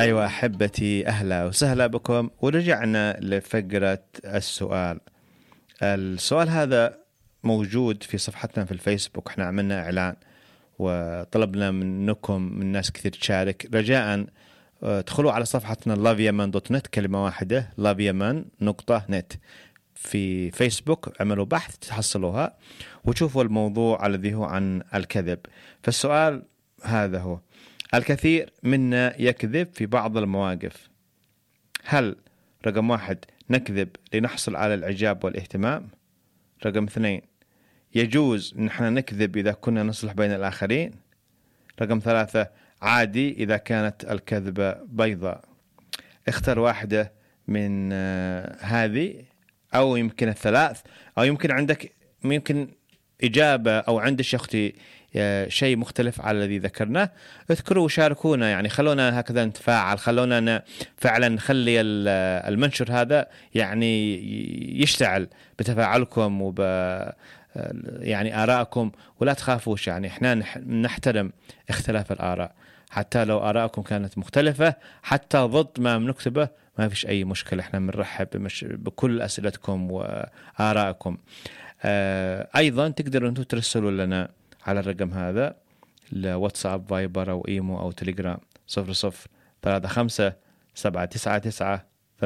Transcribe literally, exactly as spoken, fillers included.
أيوة أحبتي، أهلا وسهلا بكم، ورجعنا لفقرة السؤال. السؤال هذا موجود في صفحتنا في الفيسبوك، احنا عملنا إعلان وطلبنا منكم من ناس كثير تشارك. رجاء ادخلوا على صفحتنا لاف يمن دوت نت، كلمة واحدة لاف يمن نقطة نت في فيسبوك، عملوا بحث تحصلوها وتشوفوا الموضوع الذي هو عن الكذب. فالسؤال هذا هو: الكثير منا يكذب في بعض المواقف. هل رقم واحد نكذب لنحصل على الإعجاب والاهتمام؟ رقم اثنين يجوز نحن نكذب إذا كنا نصلح بين الآخرين؟ رقم ثلاثة عادي إذا كانت الكذبة بيضاء. اختر واحدة من هذه، أو يمكن الثلاث، أو يمكن عندك يمكن إجابة أو عندك أختي شيء مختلف على الذي ذكرناه. اذكروا وشاركونا، يعني خلونا هكذا نتفاعل، خلونا فعلا نخلي المنشر هذا يعني يشتعل بتفاعلكم وب يعني آرائكم، ولا تخافوش، يعني احنا نحترم اختلاف الآراء، حتى لو آراءكم كانت مختلفة حتى ضد ما بنكتبه ما فيش أي مشكلة، احنا بنرحب بكل أسئلتكم وآرائكم. أيضا تقدروا أنتم ترسلوا لنا على الرقم هذا لواتساب، فايبر أو إيمو أو تليجرام صفر صفر ثلاثة خمسة سبعة تسعة تسعة